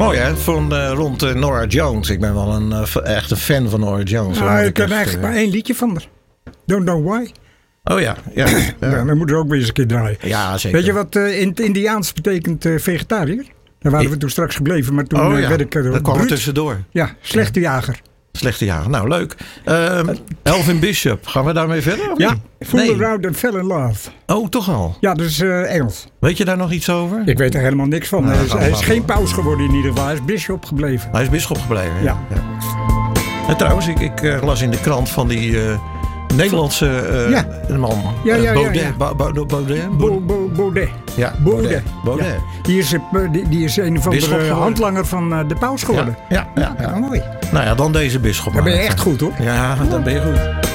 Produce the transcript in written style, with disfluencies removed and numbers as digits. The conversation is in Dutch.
Mooi hè, rond Norah Jones. Ik ben wel echt een fan van Norah Jones. Ik ken eigenlijk maar één liedje van haar. Don't Know Why. Oh ja. Dan moeten we ook weer eens een keer draaien. Ja, zeker. Weet je wat in het Indiaans betekent vegetariër? Daar waren we toen straks gebleven, maar toen werd ik dat kwam er tussendoor. Ja, slechte jager. Slechte jager. Nou, leuk. Elvin Bishop. Gaan we daarmee verder? Ja, Fool Around and Fell in Love. Oh, toch al? Ja, dat is Engels. Weet je daar nog iets over? Ik weet er helemaal niks van. Hij is geen paus geworden in ieder geval. Hij is bisschop gebleven. Hij is bisschop gebleven? Ja. En trouwens, ik las in de krant van die Nederlandse man. Baudet. Baudet. Ja, Baudet. Baudet. Die is een van de handlanger van de paus geworden. Ja. Mooi. Nou ja, dan deze bisschop. Dan ben je echt goed hoor. Ja, dan ben je goed.